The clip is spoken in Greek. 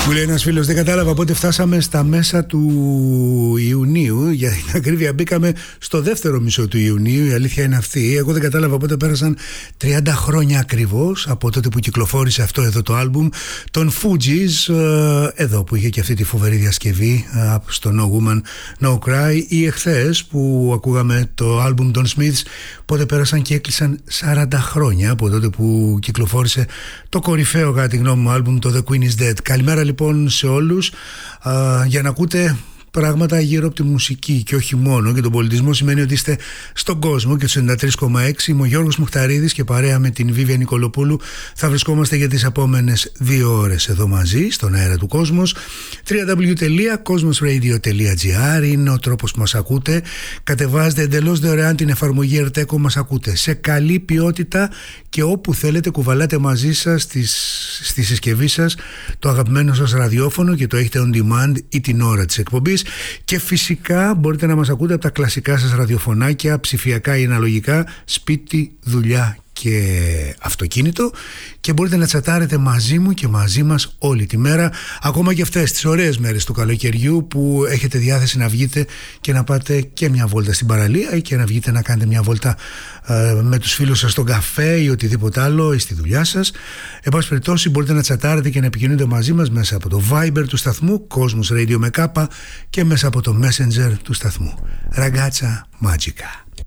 Μου λέει ένας φίλος, δεν κατάλαβα πότε φτάσαμε στα μέσα του Ιουνίου. Για την ακρίβεια μπήκαμε στο δεύτερο μισό του Ιουνίου. Η αλήθεια είναι αυτή. Εγώ δεν κατάλαβα πότε πέρασαν 30 χρόνια ακριβώς από τότε που κυκλοφόρησε αυτό εδώ το άλμπουμ των Fugees, εδώ που είχε και αυτή τη φοβερή διασκευή στο No Woman No Cry, ή εχθές που ακούγαμε το άλμπουμ των Smiths, πότε πέρασαν και έκλεισαν 40 χρόνια από τότε που κυκλοφόρησε το κορυφαίο κατά τη γνώμη μου άλμπουμ, το The Queen is Dead. Καλημέρα λοιπόν σε όλους. Για να ακούτε πράγματα γύρω από τη μουσική και όχι μόνο και τον πολιτισμό σημαίνει ότι είστε στον κόσμο και το 93,6. Είμαι ο Γιώργος Μουχταρίδης και παρέα με την Βίβια Νικολοπούλου θα βρισκόμαστε για τις επόμενες 2 ώρες εδώ μαζί στον αέρα του Κόσμος. www.cosmosradio.gr είναι ο τρόπος που μας ακούτε. Κατεβάζετε εντελώς δωρεάν την εφαρμογή Erteco, μας ακούτε σε καλή ποιότητα και όπου θέλετε κουβαλάτε μαζί σας στη συσκευή σας το αγαπημένο σας ραδιόφωνο και το έχετε on demand ή την ώρα της εκπομπής. Και φυσικά μπορείτε να μας ακούτε από τα κλασικά σας ραδιοφωνάκια, ψηφιακά ή αναλογικά, σπίτι, δουλειά και αυτοκίνητο, και μπορείτε να τσατάρετε μαζί μου και μαζί μας όλη τη μέρα, ακόμα και αυτές τις ωραίες μέρες του καλοκαιριού που έχετε διάθεση να βγείτε και να πάτε και μια βόλτα στην παραλία ή και να βγείτε να κάνετε μια βόλτα με τους φίλους σας στον καφέ ή οτιδήποτε άλλο ή στη δουλειά σας. Εν πάση περιπτώσει μπορείτε να τσατάρετε και να επικοινωνείτε μαζί μας μέσα από το Viber του σταθμού Cosmos Radio με κάπα και μέσα από το Messenger του σταθμού. Ραγκάτσα Μάτζικα.